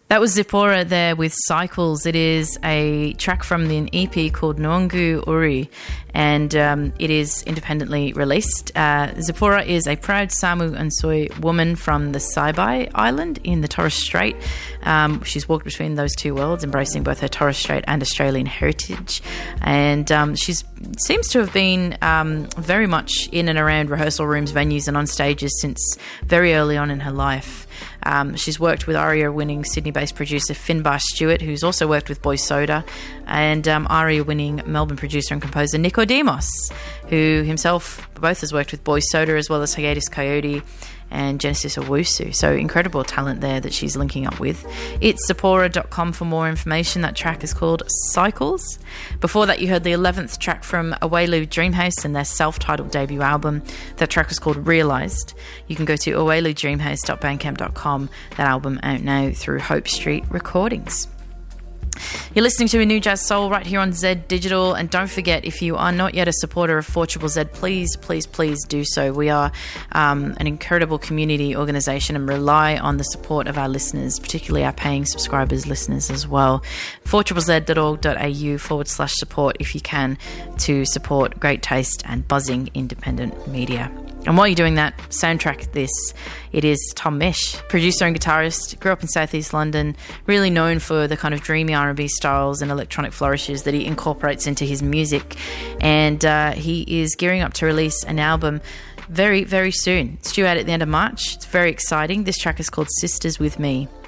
That was Zipporah there with Cycles. It is a track from an EP called Nongu Uri, and it is independently released. Zipporah is a proud Samu and Soy woman from the Saibai Island in the Torres Strait. She's walked between those two worlds, embracing both her Torres Strait and Australian heritage. And she seems to have been very much in and around rehearsal rooms, venues and on stages since very early on in her life. She's worked with ARIA-winning Sydney-based producer Finbar Stewart, who's also worked with Boy Soda, and ARIA-winning Melbourne producer and composer Nico Demos, who himself both has worked with Boy Soda as well as Hiatus Coyote and Genesis Owusu. So incredible talent there that she's linking up with. It's Zipporah.com for more information. That track is called Cycles. Before that, you heard the 11th track from Awelu Dreamhouse and their self-titled debut album. That track was called Realised. You can go to aweludreamhouse.bandcamp.com. That album out now through Hope Street Recordings. You're listening to A New Jazz Soul right here on Z Digital, and don't forget, if you are not yet a supporter of 4ZZZ, please do so. We are an incredible community organisation and rely on the support of our listeners, particularly our paying subscribers listeners as well. 4ZZZ.org.au/support if you can, to support great taste and buzzing independent media. And while you're doing that, soundtrack this. It is Tom Misch, producer and guitarist, grew up in southeast London, really known for the kind of dreamy R&B styles and electronic flourishes that he incorporates into his music. And he is gearing up to release an album very, very soon. It's due out at the end of March. It's very exciting. This track is called Sisters With Me.